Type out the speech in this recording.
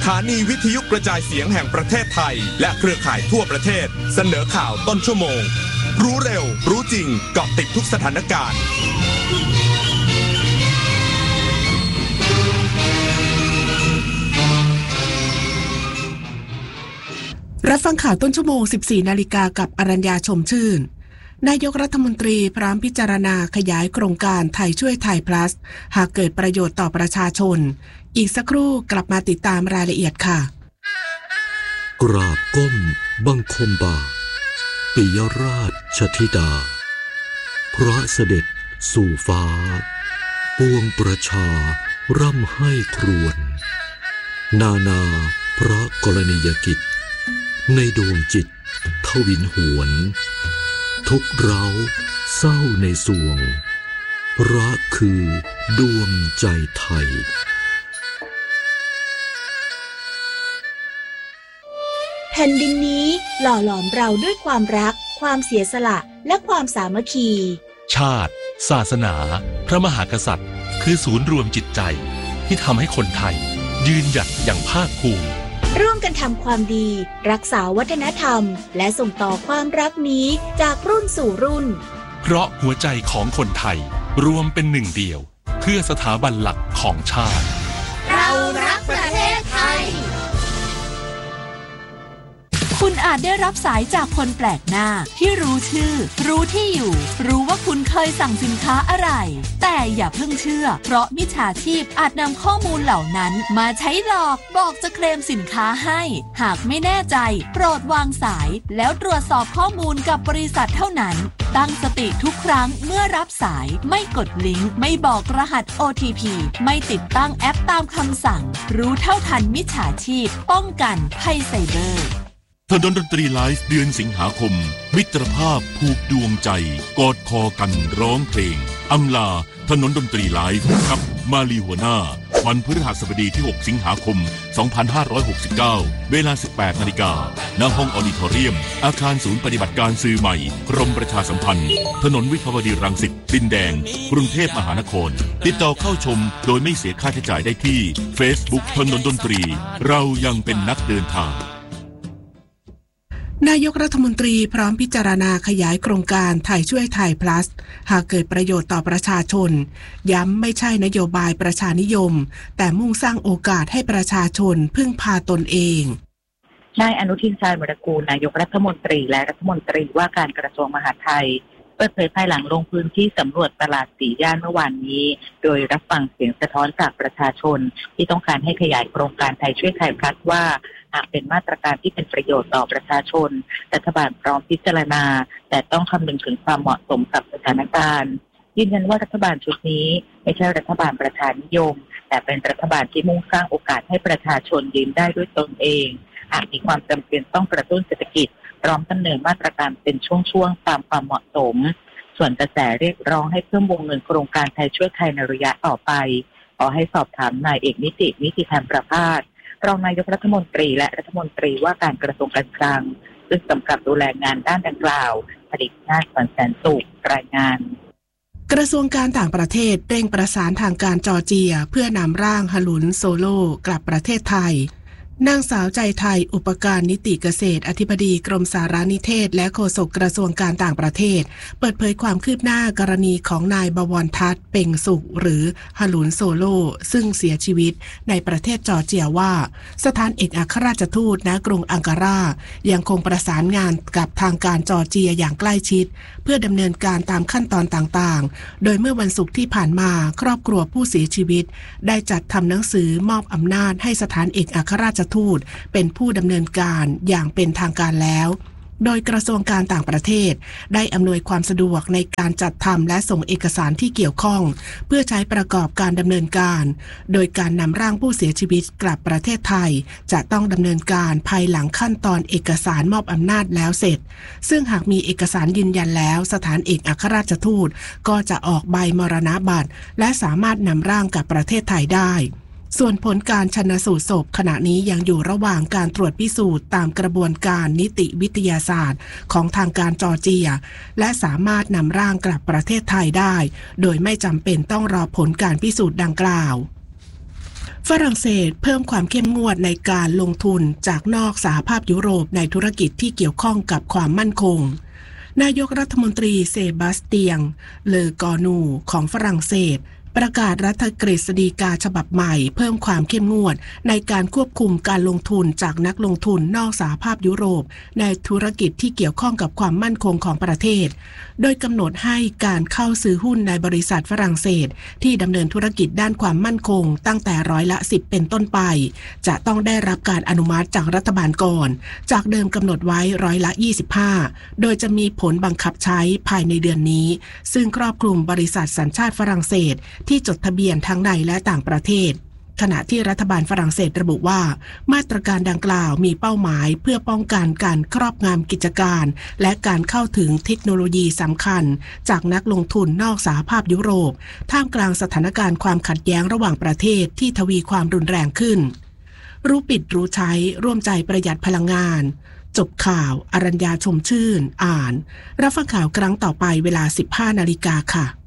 ถานีวิทยุกระจายเสียงแห่งประเทศไทยและเครือข่ายทั่วประเทศเสนอข่าวต้นชั่วโมงรู้เร็วรู้จริงเกาะติดทุกสถานการณ์รับฟังข่าวต้นชั่วโมง 14 นาฬิกากับอรัญญาชมชื่นนายกรัฐมนตรีพร้อมพิจารณาขยายโครงการไทยช่วยไทย plus หากเกิดประโยชน์ต่อประชาชนอีกสักครู่กลับมาติดตามรายละเอียดค่ะกราบก้มบังคมบาปิยราชธิดาพระเสด็จสู่ฟ้าปวงประชาร่ำให้ครวญนานาพระกรณียกิจในดวงจิตทวินหวนทุกเร้าเศร้าในสวงรักคือดวงใจไทยแผ่นดินนี้หล่อหลอมเราด้วยความรักความเสียสละและความสามัคคีชาติศาสนาพระมหากษัตริย์คือศูนย์รวมจิตใจที่ทำให้คนไทยยืนหยัดอย่างภาคภูมิร่วมกันทำความดีรักษาวัฒนธรรมและส่งต่อความรักนี้จากรุ่นสู่รุ่นเพราะหัวใจของคนไทยรวมเป็นหนึ่งเดียวเพื่อสถาบันหลักของชาติเรารักประเทศไทยคุณอาจได้รับสายจากคนแปลกหน้าที่รู้ชื่อรู้ที่อยู่รู้ว่าคุณเคยสั่งสินค้าอะไรแต่อย่าเพิ่งเชื่อเพราะมิจฉาชีพอาจนำข้อมูลเหล่านั้นมาใช้หลอกบอกจะเคลมสินค้าให้หากไม่แน่ใจโปรดวางสายแล้วตรวจสอบข้อมูลกับบริษัทเท่านั้นตั้งสติทุกครั้งเมื่อรับสายไม่กดลิงก์ไม่บอกรหัส OTP ไม่ติดตั้งแอปตามคำสั่งรู้เท่าทันมิจฉาชีพป้องกันภัยไซเบอร์ถนนดนตรีไลฟ์เดือนสิงหาคมมิตรภาพผูกดวงใจกอดคอกันร้องเพลงอำลาถนนดนตรีไลฟ์กับมาลีหัวหน้าวันพฤหัสบดีที่6สิงหาคม2569เวลา 18 นาฬิกาณห้องออดิทอเรียมอาคารศูนย์ปฏิบัติการสื่อใหม่กรมประชาสัมพันธ์ถนนวิภาวดีรังสิตดินแดงกรุงเทพมหานครติดต่อเข้าชมโดยไม่เสียค่าใช้จ่ายได้ที่ Facebook ถนนดนตรีเรายังเป็นนักเดินทางนายกรัฐมนตรีพร้อมพิจารณาขยายโครงการไทยช่วยไทย plus หากเกิดประโยชน์ต่อประชาชนย้ำไม่ใช่นโยบายประชานิยมแต่มุ่งสร้างโอกาสให้ประชาชนพึ่งพาตนเองนายอนุทินชาญวิรากูลนายกรัฐมนตรีและรัฐมนตรีว่าการกระทรวงมหาดไทยเปิดเผยภายหลังลงพื้นที่สำรวจตลาดสีย่านเมื่อวานนี้โดยรับฟังเสียงสะท้อนจากประชาชนที่ต้องการให้ขยายโครงการไทยช่วยไทย plus ว่าหากเป็นมาตรการที่เป็นประโยชน์ต่อประชาชนรัฐบาลพร้อมพิจารณาแต่ต้องคำนึงถึงความเหมาะสมกับสถานการณ์ยืนยันว่ารัฐบาลชุดนี้ไม่ใช่รัฐบาลประชานิยมแต่เป็นรัฐบาลที่มุ่งสร้างโอกาสให้ประชาชนยืนได้ด้วยตนเองหากมีความจำเป็นต้องกระตุ้นเศรษฐกิจพร้อมดำเนินมาตรการเป็นช่วงๆตามความเหมาะสมส่วนกระแสเรียกร้องให้เพิ่มวงเงินโครงการไทยช่วยไทยในระยะต่อไปขอให้สอบถามนายเอกนิติธรรมประภาสรองนายกรัฐมนตรีและรัฐมนตรีว่าการกระทรวงการคลังซึ่งกำกับดูแลงานด้านดังกล่าวผลิตนาถ แสนสุขรายงานกระทรวงการต่างประเทศเร่งประสานทางการจอร์เจียเพื่อนำร่างฮลุนโซโลกลับประเทศไทยนางสาวใจไทยอุปการนิติเกษตรอธิบดีกรมสารนิเทศและโฆษกกระทรวงการต่างประเทศเปิดเผยความคืบหน้ากรณีของนายบวรทัศน์เป่งสุขหรือฮลุนโซโลซึ่งเสียชีวิตในประเทศจอร์เจียว่าสถานเอกอัครราชทูตณกรุงอังการายังคงประสานงานกับทางการจอร์เจียอย่างใกล้ชิดเพื่อดำเนินการตามขั้นตอนต่างๆโดยเมื่อวันศุกร์ที่ผ่านมาครอบครัวผู้เสียชีวิตได้จัดทำหนังสือมอบอำนาจให้สถานเอกอัครราชทูตเป็นผู้ดำเนินการอย่างเป็นทางการแล้วโดยกระทรวงการต่างประเทศได้อำนวยความสะดวกในการจัดทำและส่งเอกสารที่เกี่ยวข้องเพื่อใช้ประกอบการดำเนินการโดยการนำร่างผู้เสียชีวิตกลับประเทศไทยจะต้องดำเนินการภายหลังขั้นตอนเอกสารมอบอำนาจแล้วเสร็จซึ่งหากมีเอกสารยืนยันแล้วสถานเอกอัครราชทูตก็จะออกใบมรณบัตรและสามารถนำร่างกลับประเทศไทยได้ส่วนผลการชันสูตรศพขณะนี้ยังอยู่ระหว่างการตรวจพิสูจน์ตามกระบวนการนิติวิทยาศาสตร์ของทางการจอร์เจียและสามารถนำร่างกลับประเทศไทยได้โดยไม่จำเป็นต้องรอผลการพิสูจน์ดังกล่าวฝรั่งเศสเพิ่มความเข้มงวดในการลงทุนจากนอกสหภาพยุโรปในธุรกิจที่เกี่ยวข้องกับความมั่นคงนายกรัฐมนตรีเซบาสเตียงเลอกอนูของฝรั่งเศสประกาศรัฐกฤษฎีกาฉบับใหม่เพิ่มความเข้มงวดในการควบคุมการลงทุนจากนักลงทุนนอกสหภาพยุโรปในธุรกิจที่เกี่ยวข้องกับความมั่นคงของประเทศโดยกำหนดให้การเข้าซื้อหุ้นในบริษัทฝรั่งเศสที่ดำเนินธุรกิจด้านความมั่นคงตั้งแต่10%เป็นต้นไปจะต้องได้รับการอนุมัติจากรัฐบาลก่อนจากเดิมกำหนดไว้25%โดยจะมีผลบังคับใช้ภายในเดือนนี้ซึ่งครอบคลุมบริษัทสัญชาติฝรั่งเศสที่จดทะเบียนทั้งในและต่างประเทศขณะที่รัฐบาลฝรั่งเศสระบุว่ามาตรการดังกล่าวมีเป้าหมายเพื่อป้องกันการครอบงำกิจการและการเข้าถึงเทคโนโลยีสำคัญจากนักลงทุนนอกสหภาพยุโรปท่ามกลางสถานการณ์ความขัดแย้งระหว่างประเทศที่ทวีความรุนแรงขึ้นรู้ปิดรู้ใช้ร่วมใจประหยัดพลังงานจบข่าวอรัญญาชมชื่นอ่านรับฟังข่าวครั้งต่อไปเวลา 15 นาฬิกาค่ะ